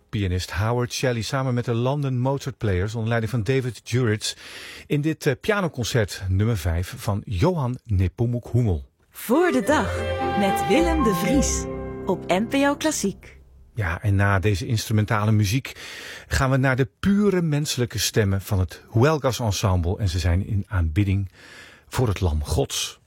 Pianist Howard Shelley samen met de London Mozart Players onder leiding van David Duritz in dit pianoconcert nummer 5 van Johann Nepomuk Hummel. Voor de dag met Willem de Vries op NPO Klassiek. Ja, en na deze instrumentale muziek gaan we naar de pure menselijke stemmen van het Huelgas Ensemble en ze zijn in aanbidding voor het Lam Gods.